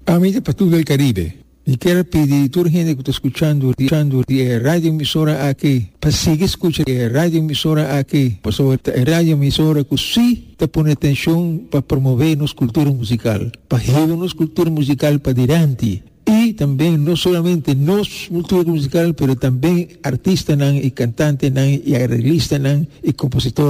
Amiga para todo el Caribe, y quiero pedir a toda la gente que está escuchando radio emisora aquí, para seguir escuchando radio emisora aquí, pues sobre radio emisora que sí te pone atención para promover nuestra cultura musical, para llevar nuestra cultura musical para adelante. Y también no solamente nuestra cultura musical, pero también artistas y cantantes y arreglistas y compositores